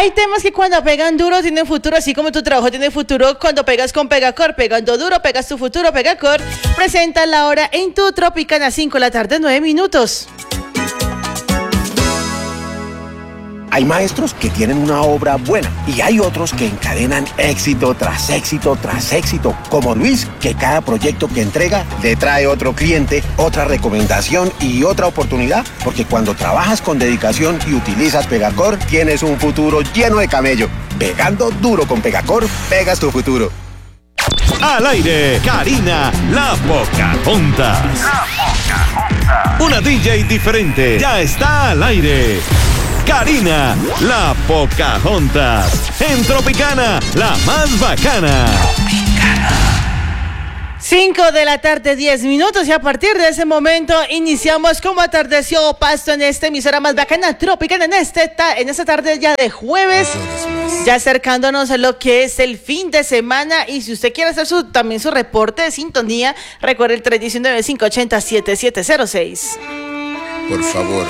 Hay temas que cuando pegan duro tienen futuro, así como tu trabajo tiene futuro cuando pegas con Pegacor. Pegando duro, pegas tu futuro. Pegacor presenta la hora en tu Tropicana 5 de la tarde, 9 minutos. Hay maestros que tienen una obra buena y hay otros que encadenan éxito tras éxito tras éxito, como Luis, que cada proyecto que entrega le trae otro cliente, otra recomendación y otra oportunidad, porque cuando trabajas con dedicación y utilizas Pegacor, tienes un futuro lleno de camello. Pegando duro con Pegacor, pegas tu futuro. Al aire, Karina, la Pocahontas. Una DJ diferente, ya está al aire. Karina, la Pocahontas. En Tropicana, la más bacana. 5 de la tarde, 10 minutos, y a partir de ese momento iniciamos como atardeció Pasto en esta emisora más bacana, Tropicana, en esta tarde ya de jueves, ya acercándonos a lo que es el fin de semana. Y si usted quiere hacer también su reporte de sintonía, recuerde el 319-580-7706. Por favor.